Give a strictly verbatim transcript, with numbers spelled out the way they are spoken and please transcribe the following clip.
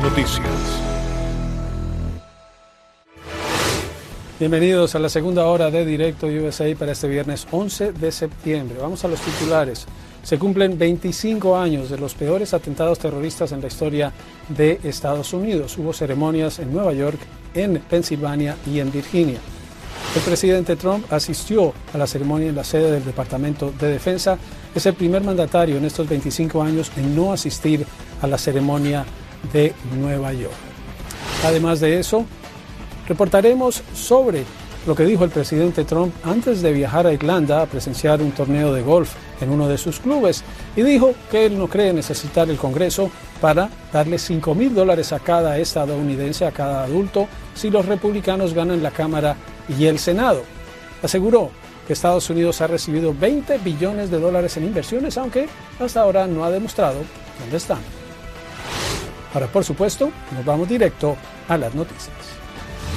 noticias. Bienvenidos a la segunda hora de Directo U S A para este viernes once de septiembre. Vamos a los titulares. Se cumplen veinticinco años de los peores atentados terroristas en la historia de Estados Unidos. Hubo ceremonias en Nueva York, en Pensilvania y en Virginia. El presidente Trump asistió a la ceremonia en la sede del Departamento de Defensa. Es el primer mandatario en estos veinticinco años en no asistir a la ceremonia de Nueva York. Además de eso, reportaremos sobre lo que dijo el presidente Trump antes de viajar a Irlanda a presenciar un torneo de golf en uno de sus clubes, y dijo que él no cree necesitar el Congreso para darle cinco mil dólares a cada estadounidense, a cada adulto, si los republicanos ganan la Cámara y el Senado. Aseguró que Estados Unidos ha recibido veinte billones de dólares en inversiones, aunque hasta ahora no ha demostrado dónde están. Ahora, por supuesto, nos vamos directo a las noticias.